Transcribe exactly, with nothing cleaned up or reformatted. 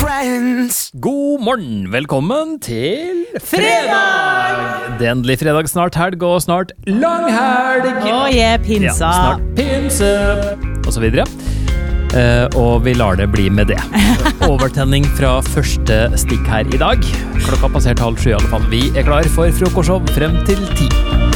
friends. God morgen, velkommen til fredag! Det er endelig fredag, snart helg og snart langhelg. Å, yeah, pinsa. Ja, snart pinse, og så videre. Uh, og vi lar det bli med det. Overtenning fra første stikk her i dag. Klokka passert halv sju i alle fall. Vi er klar for frokostshow frem til ti.